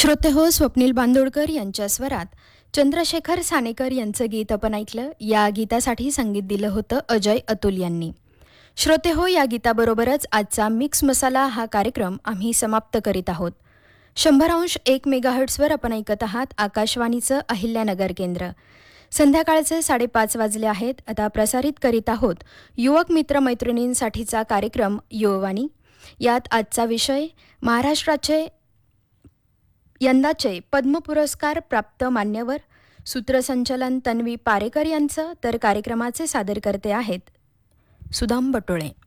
श्रोते हो, स्वप्नील बांदोडकर यांच्या स्वरात चंद्रशेखर सानेकर यांचं गीत आपण ऐकलं. या गीतासाठी संगीत दिलं होतं अजय अतुल यांनी. श्रोते हो, या गीताबरोबरच आजचा मिक्स मसाला हा कार्यक्रम आम्ही समाप्त करीत आहोत. 100.1 मेगाहर्ट्सवर आपण ऐकत आहात आकाशवाणीचं अहिल्यानगर केंद्र. संध्याकाळचे 5:30 वाजले आहेत. आता प्रसारित करीत आहोत युवक मित्र मैत्रिणींसाठीचा कार्यक्रम युववाणी. यात आजचा विषय महाराष्ट्राचे यंदाचे पद्म पुरस्कार प्राप्त मान्यवर, सूत्रसंचलन तन्वी पारेकर यांचं, तर कार्यक्रमाचे सादरकर्ते आहेत सुदाम बटोळे.